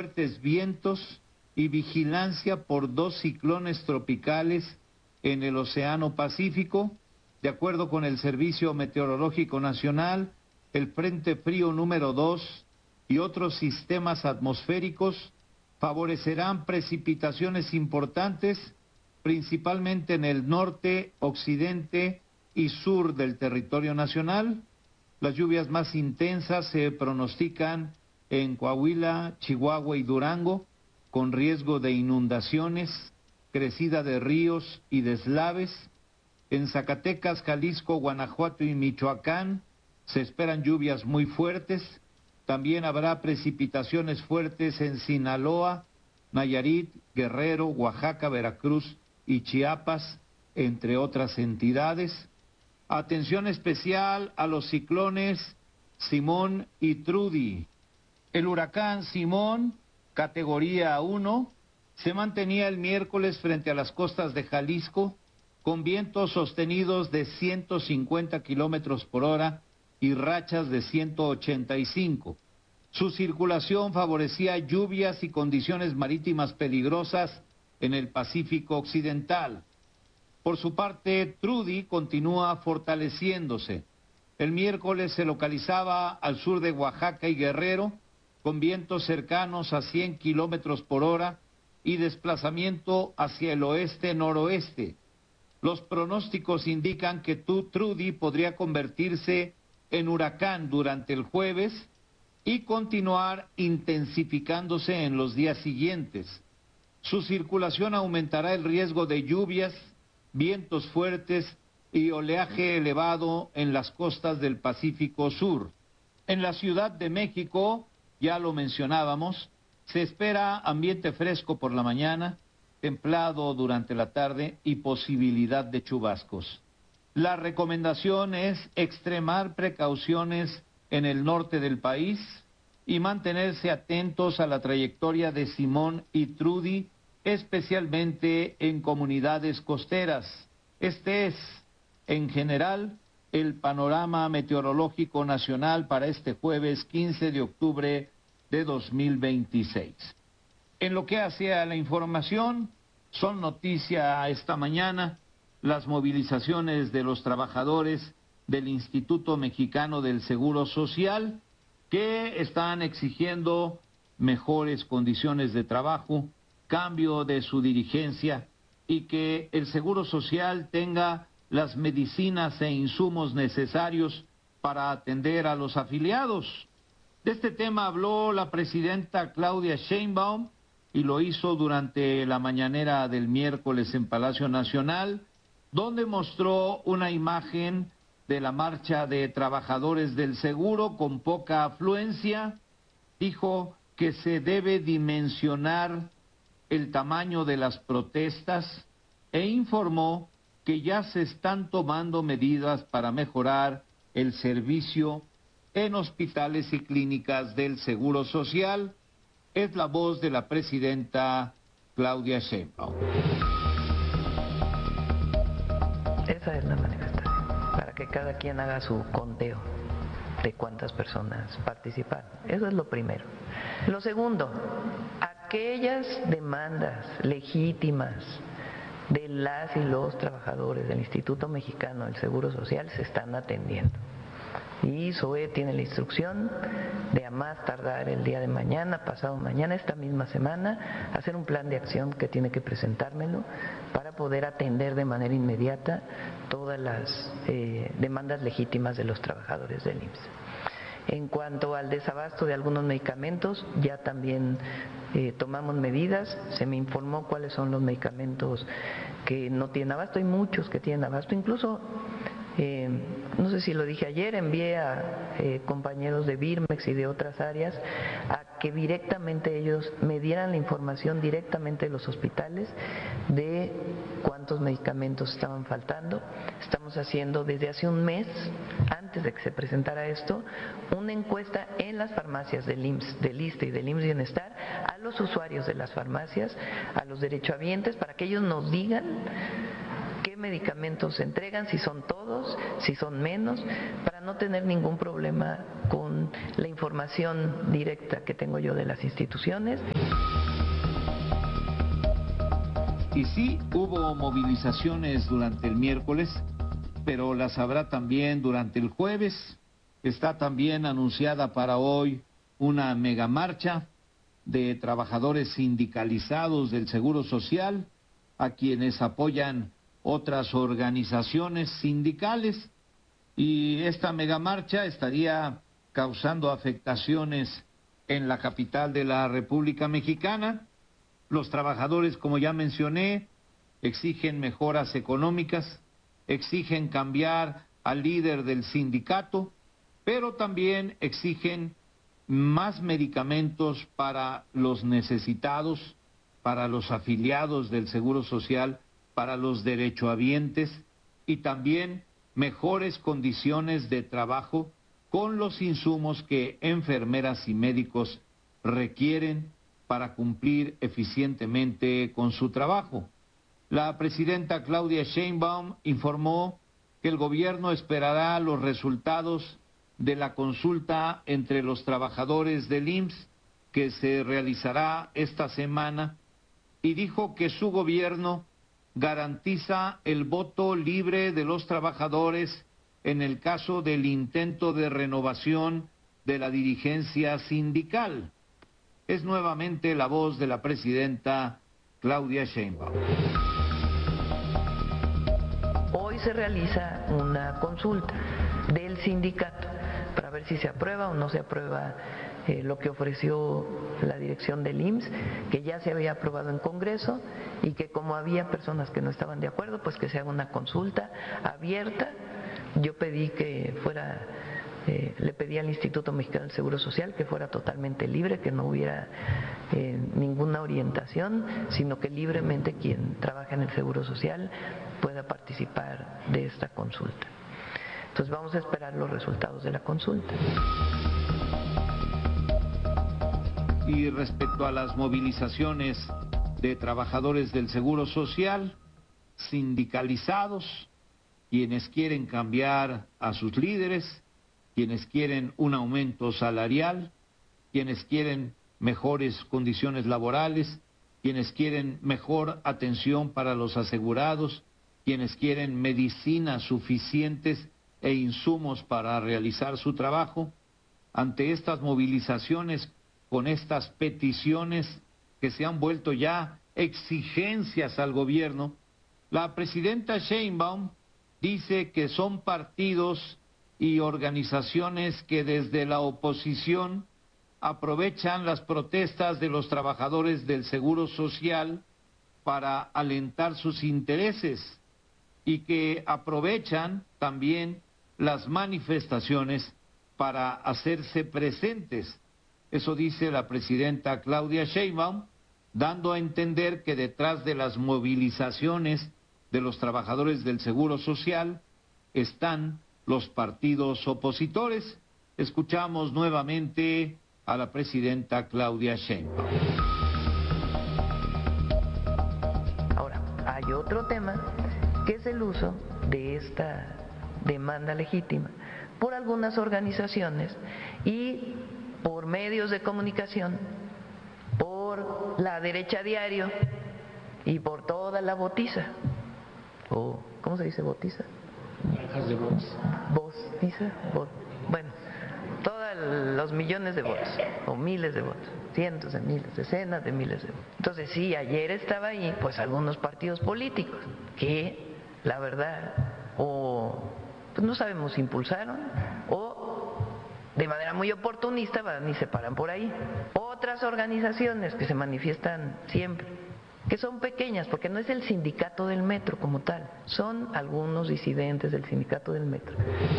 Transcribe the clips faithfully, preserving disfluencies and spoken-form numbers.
fuertes vientos y vigilancia por dos ciclones tropicales en el Océano Pacífico. De acuerdo con el Servicio Meteorológico Nacional, el Frente Frío número dos y otros sistemas atmosféricos favorecerán precipitaciones importantes, principalmente en el norte, occidente y sur del territorio nacional. Las lluvias más intensas se pronostican en Coahuila, Chihuahua y Durango, con riesgo de inundaciones, crecida de ríos y deslaves. En Zacatecas, Jalisco, Guanajuato y Michoacán se esperan lluvias muy fuertes. También habrá precipitaciones fuertes en Sinaloa, Nayarit, Guerrero, Oaxaca, Veracruz y Chiapas, entre otras entidades. Atención especial a los ciclones Simón y Trudy. El huracán Simón, categoría uno, se mantenía el miércoles frente a las costas de Jalisco con vientos sostenidos de ciento cincuenta kilómetros por hora y rachas de ciento ochenta y cinco. Su circulación favorecía lluvias y condiciones marítimas peligrosas en el Pacífico Occidental. Por su parte, Trudy continúa fortaleciéndose. El miércoles se localizaba al sur de Oaxaca y Guerrero, con vientos cercanos a cien kilómetros por hora y desplazamiento hacia el oeste-noroeste. Los pronósticos indican que Trudy podría convertirse en huracán durante el jueves y continuar intensificándose en los días siguientes. Su circulación aumentará el riesgo de lluvias, vientos fuertes y oleaje elevado en las costas del Pacífico Sur. En la Ciudad de México, ya lo mencionábamos, se espera ambiente fresco por la mañana, templado durante la tarde y posibilidad de chubascos. La recomendación es extremar precauciones en el norte del país y mantenerse atentos a la trayectoria de Simón y Trudy, especialmente en comunidades costeras. Este es, en general, el panorama meteorológico nacional para este jueves quince de octubre de dos mil veintiséis. En lo que hace a la información, son noticia esta mañana las movilizaciones de los trabajadores del Instituto Mexicano del Seguro Social, que están exigiendo mejores condiciones de trabajo, cambio de su dirigencia y que el Seguro Social tenga las medicinas e insumos necesarios para atender a los afiliados. De este tema habló la presidenta Claudia Sheinbaum y lo hizo durante la mañanera del miércoles en Palacio Nacional, donde mostró una imagen de la marcha de trabajadores del seguro con poca afluencia. Dijo que se debe dimensionar el tamaño de las protestas e informó que ya se están tomando medidas para mejorar el servicio en hospitales y clínicas del Seguro Social. Es la voz de la presidenta Claudia Sheinbaum. Esa es la manifestación, para que cada quien haga su conteo de cuántas personas participaron. Eso es lo primero. Lo segundo, aquellas demandas legítimas de las y los trabajadores del Instituto Mexicano del Seguro Social se están atendiendo. Y S O E tiene la instrucción de a más tardar el día de mañana, pasado mañana, esta misma semana, hacer un plan de acción que tiene que presentármelo para poder atender de manera inmediata todas las eh, demandas legítimas de los trabajadores del I M S S. En cuanto al desabasto de algunos medicamentos, ya también eh, tomamos medidas, se me informó cuáles son los medicamentos que no tienen abasto, hay muchos que tienen abasto, incluso Eh, no sé si lo dije ayer, envié a eh, compañeros de Birmex y de otras áreas a que directamente ellos me dieran la información directamente de los hospitales de cuántos medicamentos estaban faltando. Estamos haciendo desde hace un mes, antes de que se presentara esto, una encuesta en las farmacias del I M S S, del ISSSTE y del I M S S Bienestar, a los usuarios de las farmacias, a los derechohabientes, para que ellos nos digan qué medicamentos se entregan, si son todos, si son menos, para no tener ningún problema con la información directa que tengo yo de las instituciones. Y sí, hubo movilizaciones durante el miércoles, pero las habrá también durante el jueves. Está también anunciada para hoy una megamarcha de trabajadores sindicalizados del Seguro Social, a quienes apoyan otras organizaciones sindicales, y esta megamarcha estaría causando afectaciones en la capital de la República Mexicana. Los trabajadores, como ya mencioné, exigen mejoras económicas, exigen cambiar al líder del sindicato, pero también exigen más medicamentos para los necesitados, para los afiliados del Seguro Social, para los derechohabientes, y también mejores condiciones de trabajo con los insumos que enfermeras y médicos requieren para cumplir eficientemente con su trabajo. La presidenta Claudia Sheinbaum informó que el gobierno esperará los resultados de la consulta entre los trabajadores del I M S S que se realizará esta semana, y dijo que su gobierno garantiza el voto libre de los trabajadores en el caso del intento de renovación de la dirigencia sindical. Es nuevamente la voz de la presidenta Claudia Sheinbaum. Hoy se realiza una consulta del sindicato para ver si se aprueba o no se aprueba eh, lo que ofreció la dirección del I M S S, que ya se había aprobado en Congreso, y que como había personas que no estaban de acuerdo, pues que se haga una consulta abierta. Yo pedí que fuera, eh, le pedí al Instituto Mexicano del Seguro Social que fuera totalmente libre, que no hubiera eh, ninguna orientación, sino que libremente quien trabaja en el Seguro Social pueda participar de esta consulta. Entonces vamos a esperar los resultados de la consulta. Y respecto a las movilizaciones de trabajadores del Seguro Social, sindicalizados, quienes quieren cambiar a sus líderes, quienes quieren un aumento salarial, quienes quieren mejores condiciones laborales, quienes quieren mejor atención para los asegurados, quienes quieren medicinas suficientes e insumos para realizar su trabajo. Ante estas movilizaciones, con estas peticiones que se han vuelto ya exigencias al gobierno, la presidenta Sheinbaum dice que son partidos y organizaciones que desde la oposición aprovechan las protestas de los trabajadores del Seguro Social para alentar sus intereses, y que aprovechan también las manifestaciones para hacerse presentes. Eso dice la presidenta Claudia Sheinbaum, dando a entender que detrás de las movilizaciones de los trabajadores del Seguro Social están los partidos opositores. Escuchamos nuevamente a la presidenta Claudia Sheinbaum. Ahora, hay otro tema, que es el uso de esta demanda legítima por algunas organizaciones y por medios de comunicación, por la derecha diario y por toda la botiza, o ¿cómo se dice botiza? Granjas de bots. Botiza, bot, bueno, todos los millones de votos, o miles de votos, cientos de miles, decenas de miles de votos. Entonces sí, ayer estaba ahí pues algunos partidos políticos que la verdad o pues no sabemos si impulsaron o de manera muy oportunista van y se paran por ahí. Otras organizaciones que se manifiestan siempre, que son pequeñas, porque no es el sindicato del metro como tal, son algunos disidentes del sindicato del metro.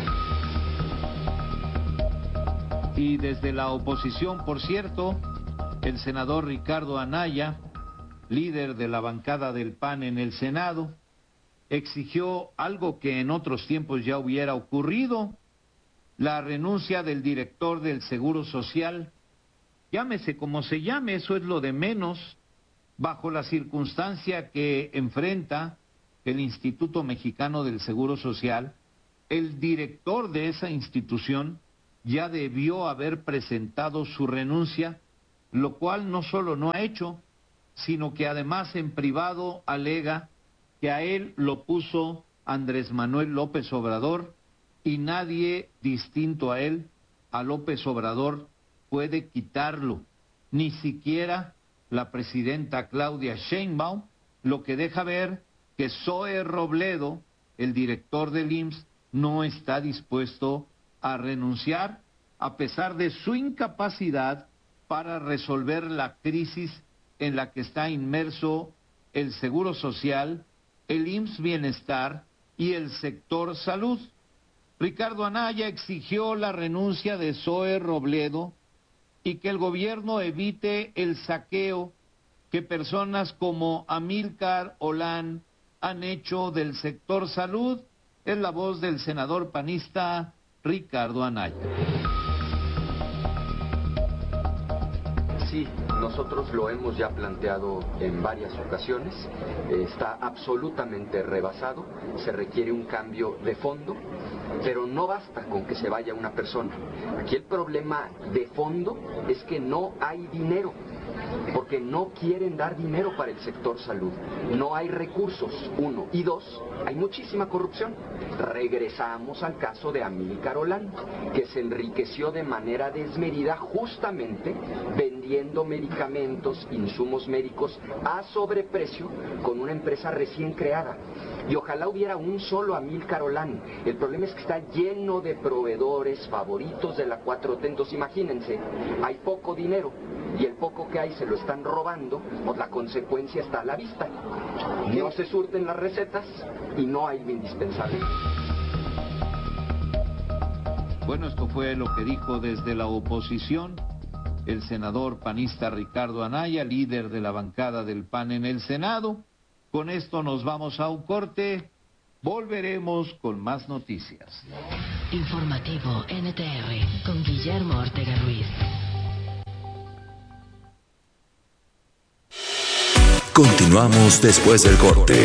Y desde la oposición, por cierto, el senador Ricardo Anaya, líder de la bancada del P A N en el Senado, exigió algo que en otros tiempos ya hubiera ocurrido: la renuncia del director del Seguro Social. Llámese como se llame, eso es lo de menos, bajo la circunstancia que enfrenta el Instituto Mexicano del Seguro Social, el director de esa institución ya debió haber presentado su renuncia, lo cual no solo no ha hecho, sino que además en privado alega que a él lo puso Andrés Manuel López Obrador y nadie distinto a él, a López Obrador, puede quitarlo, ni siquiera la presidenta Claudia Sheinbaum, lo que deja ver que Zoe Robledo, el director del I M S S, no está dispuesto a renunciar a pesar de su incapacidad para resolver la crisis en la que está inmerso el Seguro Social, el I M S S Bienestar y el sector salud. Ricardo Anaya exigió la renuncia de Zoe Robledo y que el gobierno evite el saqueo que personas como Amílcar Olán han hecho del sector salud. Es la voz del senador panista Ricardo Anaya. Sí, nosotros lo hemos ya planteado en varias ocasiones, está absolutamente rebasado, se requiere un cambio de fondo, pero no basta con que se vaya una persona. Aquí el problema de fondo es que no hay dinero, porque no quieren dar dinero para el sector salud. No hay recursos, uno. Y dos, hay muchísima corrupción. Regresamos al caso de Amílcar Olán, que se enriqueció de manera desmedida justamente vendiendo medicamentos, insumos médicos a sobreprecio con una empresa recién creada. Y ojalá hubiera un solo Amílcar Olán. El problema es que está lleno de proveedores favoritos de la cuatro T. Entonces imagínense, hay poco dinero y el poco que hay se lo están robando, pues la consecuencia está a la vista. No se surten las recetas y no hay lo indispensable. Bueno, esto fue lo que dijo desde la oposición el senador panista Ricardo Anaya, líder de la bancada del P A N en el Senado. Con esto nos vamos a un corte. Volveremos con más noticias. Informativo N T R con Guillermo Ortega Ruiz. Continuamos después del corte.